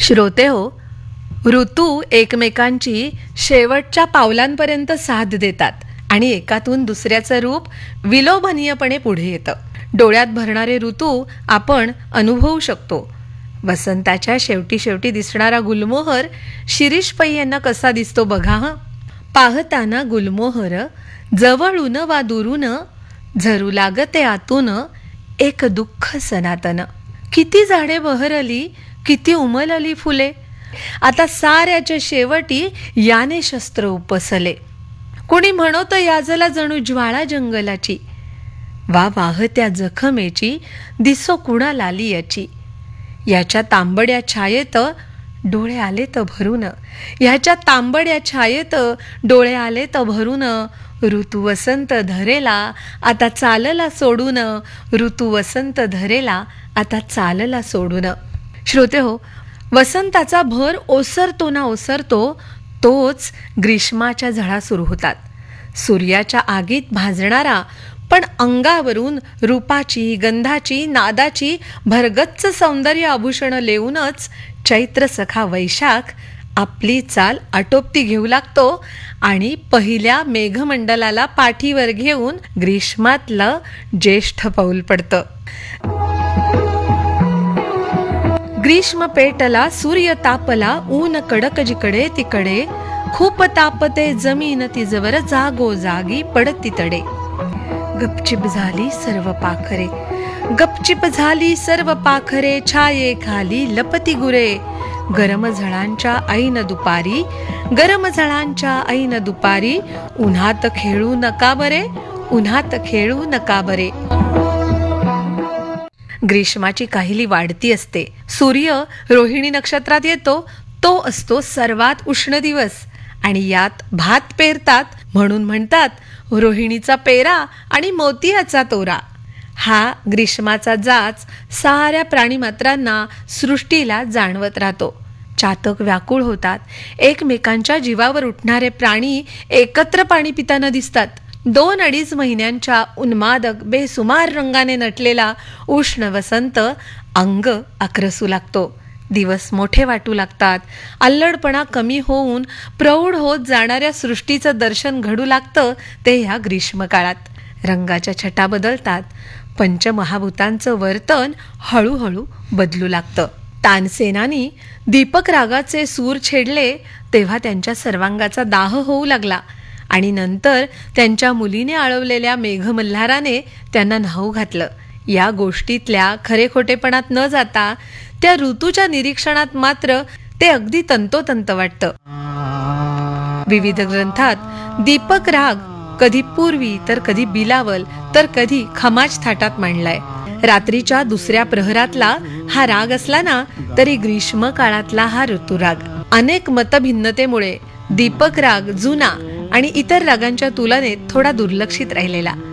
श्रोते हो, ऋतू एकमेकांची शेवटच्या पावलांपर्यंत साथ देतात आणि एकातून दुसऱ्याचं रूप विलोभनीयपणे पुढे येतं. डोळ्यात भरणारे ऋतू आपण अनुभवू शकतो. वसंताच्या शेवटी शेवटी दिसणारा गुलमोहर शिरीष पै यांना कसा दिसतो बघा हं. पाहताना गुलमोहर जवळून वा दुरून झरू लागते आतून एक दुःख सनातन. किती झाडे बहरली, किती उमलली फुले, आता साऱ्याच्या शेवटी याने शस्त्र उपसले. कोणी म्हणतो याजला जणू ज्वाळा जंगलाची, वा वाहत्या जखमेची दिसो कुणा लाली याची. याच्या तांबड्या छायेत डोळे आले तर भरून, ह्याच्या तांबड्या छायेत डोळे आले तर भरून. ऋतू वसंत धरेला आता चालला सोडून, ऋतू वसंत धरेला आता चालला सोडून. श्रोते हो, वसंताचा भर ओसरतो ना ओसरतो तोच ग्रीष्माच्या झळा सुरू होतात. सूर्याच्या आगीत भाजणारा पण अंगावरून रूपाची, गंधाची, नादाची भरगच्च सौंदर्य आभूषण लेऊनच चैत्र सखा वैशाख आपली चाल आटोपती घेऊ लागतो आणि पहिल्या मेघमंडलाला पाठीवर घेऊन ग्रीष्मातलं ज्येष्ठ पाऊल पडतं. ग्रीष्म पेटला, सूर्य तापला, ऊन कडक जिकडे तिकडे, खूप तापते जमीन तिजवर जागो जागी पडती तडे. गपचिप झाली सर्व पाखरे, गपचिप झाली सर्व पाखरे, छाये खाली लपती गुरे. गरम झळांच्या ऐन दुपारी, गरम झळांच्या ऐन दुपारी, उन्हात खेळू नका बरे, उन्हात खेळू नका बरे. ग्रीष्माची काहिली वाढती असते. सूर्य रोहिणी नक्षत्रात येतो, तो असतो सर्वात उष्ण दिवस आणि यात भात पेरतात म्हणून म्हणतात रोहिणीचा पेरा आणि मोतियाचा तोरा. हा ग्रीष्माचा जाच साऱ्या प्राणीमात्रांना, सृष्टीला जाणवत राहतो. चातक व्याकुळ होतात. एकमेकांच्या जीवावर उठणारे प्राणी एकत्र पाणी पिताना दिसतात. 2-2.5 महिन्यांच्या उन्मादक बेसुमार रंगाने नटलेला उष्ण वसंत अंग आक्रसू लागतो. दिवस मोठे वाटू लागतात. अल्लडपणा कमी होऊन प्रौढ होत जाणाऱ्या सृष्टीचं दर्शन घडू लागतं ते ह्या ग्रीष्म काळात. रंगाच्या छटा बदलतात. पंचमहाभूतांचं वर्तन हळूहळू बदलू लागतं. तानसेनानी दीपक रागाचे सूर छेडले तेव्हा त्यांच्या सर्वांगाचा दाह होऊ लागला आणि नंतर त्यांच्या मुलीने आळवलेल्या मेघमल्हाराने त्यांना न्हाऊ घातलं. या गोष्टीतल्या खरेखोटेपणात न जाता त्या ऋतूच्या निरीक्षणात मात्र ते अगदी तंतोतंत वाटतं. विविध ग्रंथात दीपक राग कधी पूर्वी तर कधी बिलावल तर कधी खमाज थाटात मांडलाय. रात्रीच्या दुसऱ्या प्रहरातला हा राग असला ना तरी ग्रीष्म काळातला हा ऋतुराग. अनेक मतभिन्नतेमुळे दीपक राग जुना आणि इतर रागांच्या तुलनेत थोडा दुर्लक्षित राहिलेला.